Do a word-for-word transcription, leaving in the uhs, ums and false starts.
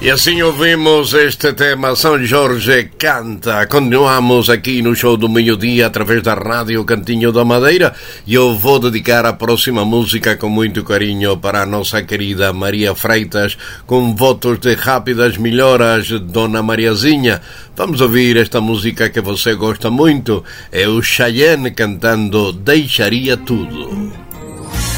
E assim ouvimos este tema, São Jorge Canta. Continuamos aqui no Show do Meio-Dia através da Rádio Cantinho da Madeira e eu vou dedicar a próxima música com muito carinho para a nossa querida Maria Freitas, com votos de rápidas melhoras, Dona Mariazinha. Vamos ouvir esta música que você gosta muito, é o Cheyenne cantando Deixaria Tudo.